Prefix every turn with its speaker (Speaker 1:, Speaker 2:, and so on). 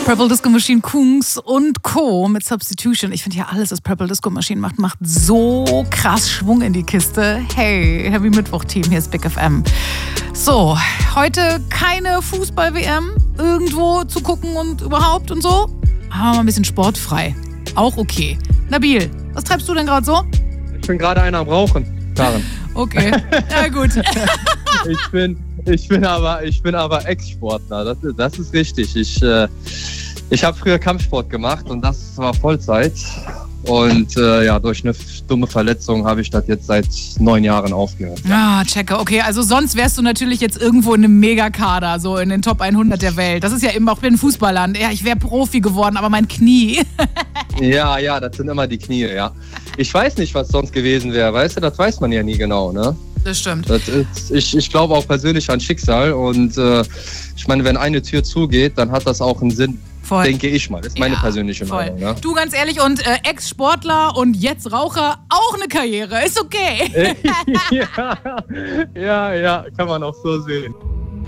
Speaker 1: Purple Disco Machine, Kungs und Co. mit Substitution. Ich finde ja alles, was Purple Disco Machine macht so krass Schwung in die Kiste. Hey, Heavy Mittwoch-Team, hier ist Big FM. So, heute keine Fußball-WM irgendwo zu gucken und überhaupt und so. Aber mal ein bisschen sportfrei. Auch okay. Nabil, was treibst du denn gerade so?
Speaker 2: Ich bin gerade einer am Rauchen, Karen.
Speaker 1: Okay, ja gut.
Speaker 2: Ich bin aber Ex-Sportler, das ist richtig. Ich habe früher Kampfsport gemacht und das war Vollzeit. Und durch eine dumme Verletzung habe ich das jetzt seit 9 Jahren aufgehört.
Speaker 1: Ah, checke. Okay, also sonst wärst du natürlich jetzt irgendwo in einem Megakader, so in den Top 100 der Welt. Das ist ja immer auch bei den Fußballern. Ja, ich wäre Profi geworden, aber mein Knie.
Speaker 2: Ja, das sind immer die Knie, ja. Ich weiß nicht, was sonst gewesen wäre, weißt du, das weiß man ja nie genau, ne?
Speaker 1: Das stimmt.
Speaker 2: Ich glaube auch persönlich an Schicksal und ich meine, wenn eine Tür zugeht, dann hat das auch einen Sinn. Voll. Denke ich mal. Das ist meine persönliche Meinung. Ne?
Speaker 1: Du, ganz ehrlich, und Ex-Sportler und jetzt Raucher, auch eine Karriere. Ist okay.
Speaker 2: Ja, kann man auch so sehen.